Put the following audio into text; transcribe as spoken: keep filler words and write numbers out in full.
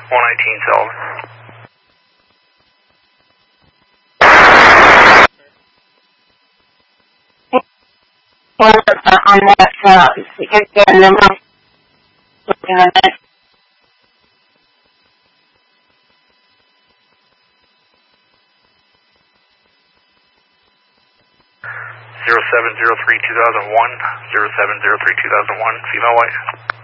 one nineteen, Sullivan. On that, uh, get the number. Looking at it. zero seven zero three two thousand one, zero seven zero three two thousand one, female white.